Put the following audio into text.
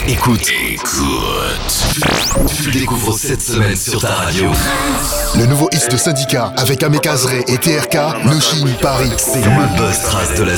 Écoute. Tu découvres cette semaine sur ta radio. Le nouveau hit de Syndicat avec Amé Kazré et TRK, No Chine Paris. C'est le buzz trace de la